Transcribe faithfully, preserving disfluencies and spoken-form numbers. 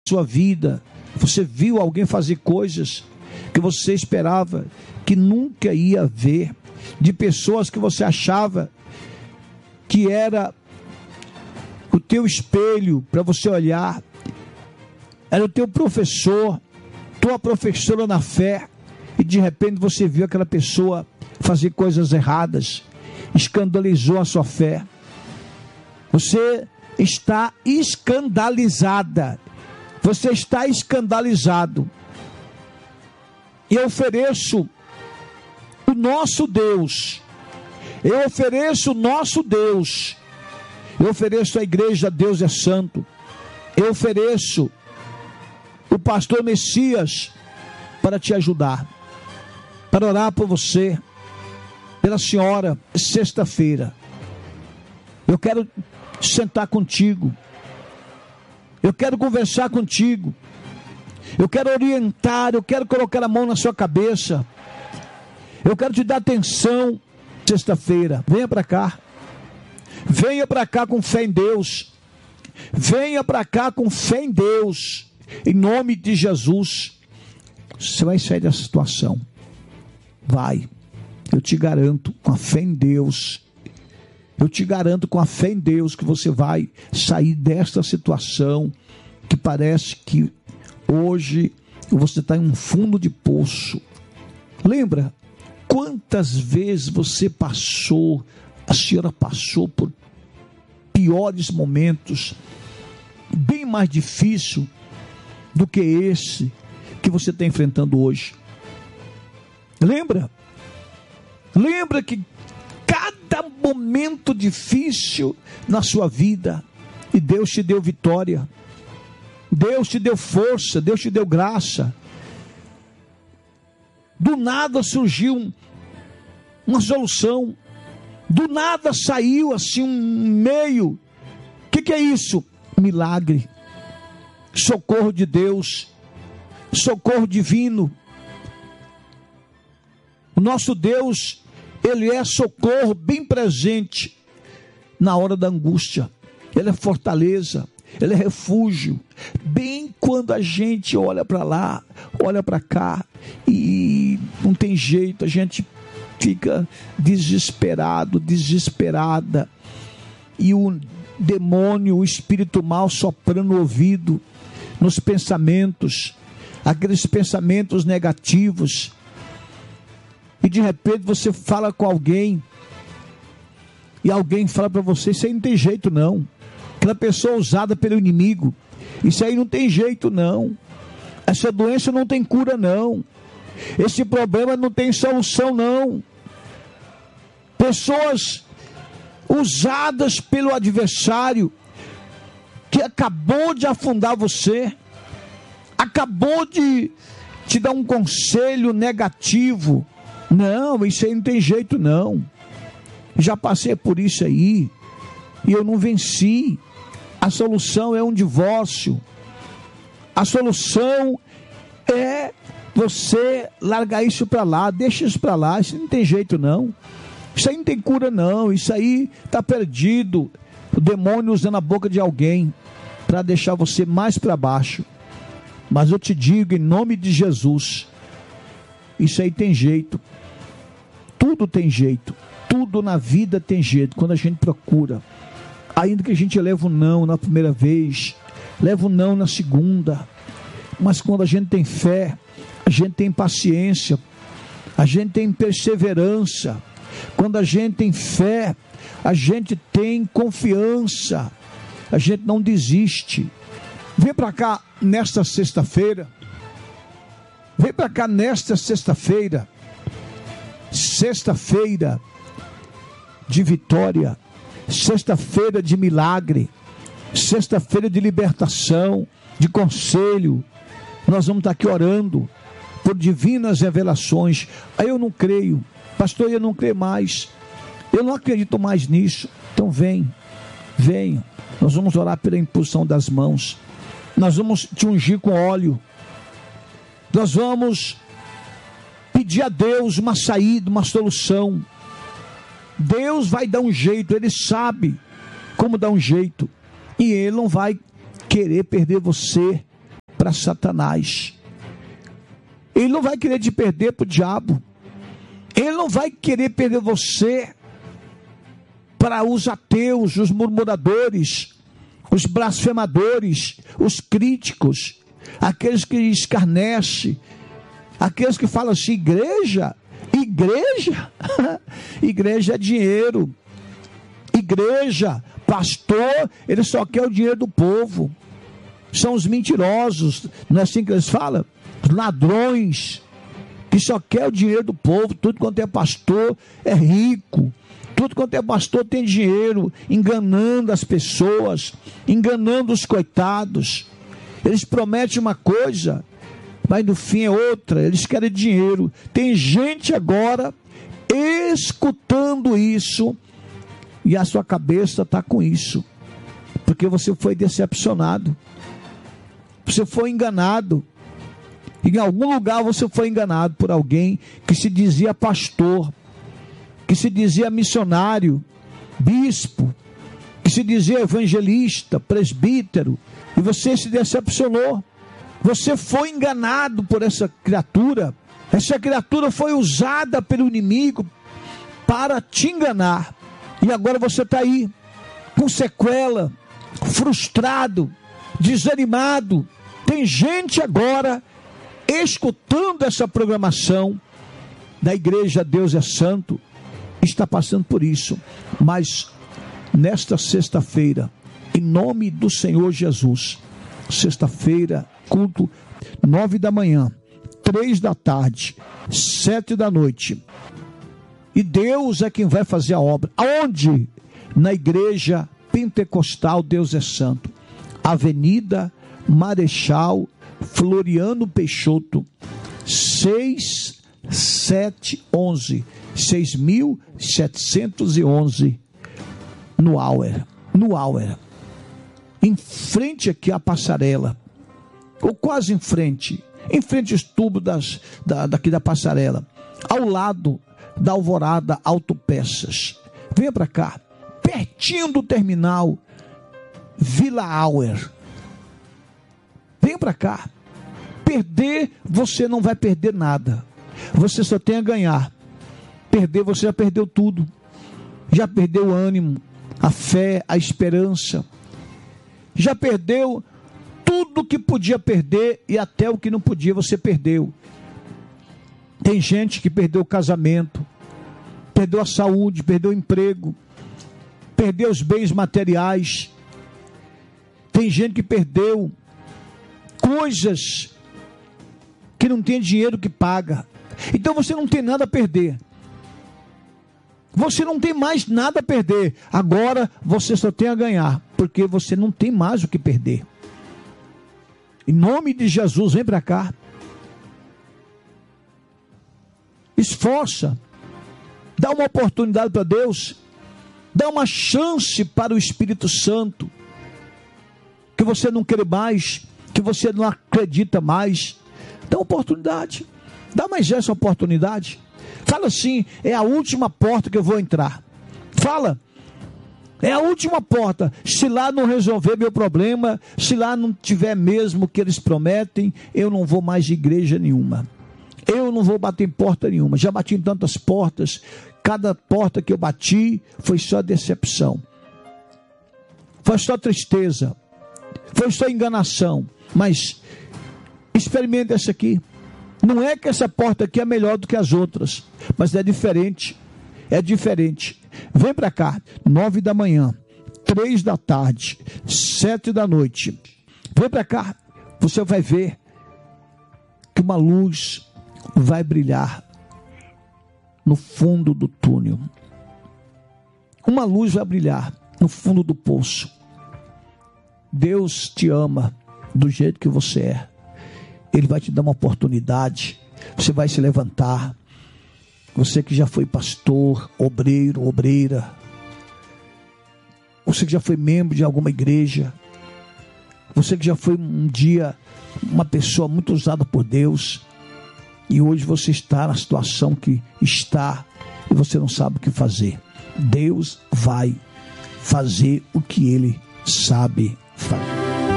sua vida, você viu alguém fazer coisas que você esperava que nunca ia ver, de pessoas que você achava que era o teu espelho para você olhar, era o teu professor, tua professora na fé, e de repente você viu aquela pessoa fazer coisas erradas, escandalizou a sua fé. Você está escandalizada, você está escandalizado. E eu ofereço o nosso Deus, eu ofereço o nosso Deus, eu ofereço a igreja Deus é Santo, eu ofereço o pastor Messias para te ajudar, para orar por você, pela senhora. Sexta-feira eu quero sentar contigo, eu quero conversar contigo, eu quero orientar, eu quero colocar a mão na sua cabeça, eu quero te dar atenção. Sexta-feira, venha para cá, venha para cá com fé em Deus, venha para cá com fé em Deus, em nome de Jesus. Você vai sair dessa situação, vai, eu te garanto, com a fé em Deus, eu te garanto com a fé em Deus que você vai sair desta situação que parece que hoje você está em um fundo de poço. Lembra quantas vezes você passou, a senhora passou por piores momentos, bem mais difícil do que esse que você está enfrentando hoje. Lembra? Lembra que cada momento difícil na sua vida, e Deus te deu vitória, Deus te deu força, Deus te deu graça. Do nada surgiu uma solução, do nada saiu assim um meio. O que, que é isso? Milagre, socorro de Deus, socorro divino. O nosso Deus, Ele é socorro bem presente na hora da angústia, Ele é fortaleza, Ele é refúgio, bem quando a gente olha para lá, olha para cá, e não tem jeito, a gente fica desesperado, desesperada, e o demônio, o espírito mal soprando no ouvido, nos pensamentos, aqueles pensamentos negativos, e de repente você fala com alguém, e alguém fala para você: isso aí não tem jeito não, aquela pessoa usada pelo inimigo, isso aí não tem jeito não, essa doença não tem cura não, esse problema não tem solução não. Pessoas usadas pelo adversário, que acabou de afundar você, acabou de te dar um conselho negativo. Não, isso aí não tem jeito não, já passei por isso aí e eu não venci. A solução é um divórcio, a solução é você largar isso para lá, deixa isso para lá, isso não tem jeito não, isso aí não tem cura não, isso aí está perdido. O demônio usando a boca de alguém para deixar você mais para baixo. Mas eu te digo, em nome de Jesus, isso aí tem jeito, tudo tem jeito, tudo na vida tem jeito, quando a gente procura. Ainda que a gente leve um não na primeira vez, leve um não na segunda, mas quando a gente tem fé, a gente tem paciência, a gente tem perseverança. Quando a gente tem fé, a gente tem confiança, a gente não desiste. Vem para cá nesta sexta-feira, vem para cá nesta sexta-feira, sexta-feira de vitória, sexta-feira de milagre, sexta-feira de libertação, de conselho. Nós vamos estar aqui orando por divinas revelações. Aí eu não creio, pastor, eu não creio mais, eu não acredito mais nisso. Então vem, venha, nós vamos orar pela imposição das mãos, nós vamos te ungir com óleo, nós vamos pedir a Deus uma saída, uma solução. Deus vai dar um jeito, Ele sabe como dar um jeito, e Ele não vai querer perder você para Satanás. Ele não vai querer te perder para o diabo. Ele não vai querer perder você para os ateus, os murmuradores, os blasfemadores, os críticos, aqueles que escarnecem, aqueles que falam assim: igreja, igreja, igreja é dinheiro, igreja, pastor, ele só quer o dinheiro do povo. São os mentirosos, não é assim que eles falam? Os ladrões, que só quer o dinheiro do povo. Tudo quanto é pastor é rico, tudo quanto é pastor tem dinheiro, enganando as pessoas, enganando os coitados. Eles prometem uma coisa, mas no fim é outra. Eles querem dinheiro. Tem gente agora escutando isso, e a sua cabeça está com isso, porque você foi decepcionado, você foi enganado. Em algum lugar você foi enganado por alguém que se dizia pastor, que se dizia missionário, bispo, que se dizia evangelista, presbítero, e você se decepcionou. Você foi enganado por essa criatura. Essa criatura foi usada pelo inimigo para te enganar. E agora você está aí, com sequela, frustrado, desanimado. Tem gente agora escutando essa programação da igreja Deus é Santo, está passando por isso. Mas nesta sexta-feira, em nome do Senhor Jesus, sexta-feira, culto, nove da manhã, três da tarde, sete da noite, e Deus é quem vai fazer a obra. Aonde? Na igreja pentecostal Deus é Santo, Avenida Marechal Floriano Peixoto, seis sete onze, seis mil setecentos e onze, no Auer, no Auer, em frente aqui à passarela, ou quase em frente, em frente aos tubos das, da, daqui da passarela, ao lado da Alvorada Autopeças. Venha para cá, pertinho do terminal Vila Auer. Venha para cá. Perder, você não vai perder nada. Você só tem a ganhar. Perder, você já perdeu tudo. Já perdeu o ânimo, a fé, a esperança. Já perdeu tudo que podia perder, e até o que não podia você perdeu. Tem gente que perdeu o casamento, perdeu a saúde, perdeu o emprego, perdeu os bens materiais. Tem gente que perdeu coisas que não tem dinheiro que paga. Então você não tem nada a perder. Você não tem mais nada a perder. Agora você só tem a ganhar, porque você não tem mais o que perder. Em nome de Jesus, vem para cá. Esforça. Dá uma oportunidade para Deus. Dá uma chance para o Espírito Santo. Que você não quer mais, que você não acredita mais. Dá uma oportunidade. Dá mais essa oportunidade. Fala assim: é a última porta que eu vou entrar. Fala: é a última porta. Se lá não resolver meu problema, se lá não tiver mesmo o que eles prometem, eu não vou mais de igreja nenhuma. Eu não vou bater em porta nenhuma. Já bati em tantas portas. Cada porta que eu bati foi só decepção. Foi só tristeza. Foi só enganação. Mas experimente essa aqui. Não é que essa porta aqui é melhor do que as outras, mas é diferente. É diferente. Vem para cá, nove da manhã, três da tarde, sete da noite. Vem para cá, você vai ver que uma luz vai brilhar no fundo do túnel. Uma luz vai brilhar no fundo do poço. Deus te ama do jeito que você é. Ele vai te dar uma oportunidade. Você vai se levantar. Você que já foi pastor, obreiro, obreira. Você que já foi membro de alguma igreja. Você que já foi um dia uma pessoa muito usada por Deus. E hoje você está na situação que está e você não sabe o que fazer. Deus vai fazer o que Ele sabe